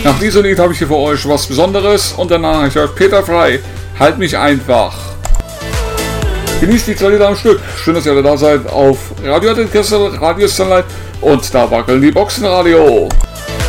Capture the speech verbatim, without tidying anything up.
Nach diesem Lied habe ich hier für euch was Besonderes und danach ich euch Peter Frey, Halt mich einfach. Genießt die zwei Lieder am Stück. Schön, dass ihr alle da seid auf Radio Kessel, Radio Sunlight und da wackeln die Boxenradio.